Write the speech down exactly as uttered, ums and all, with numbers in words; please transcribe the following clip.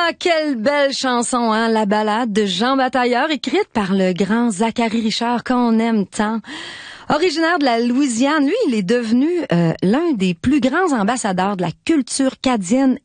Ah, quelle belle chanson, hein, la ballade de Jean Batailleur, écrite par le grand Zachary Richard qu'on aime tant. Originaire de la Louisiane, lui, il est devenu euh, l'un des plus grands ambassadeurs de la culture cadienne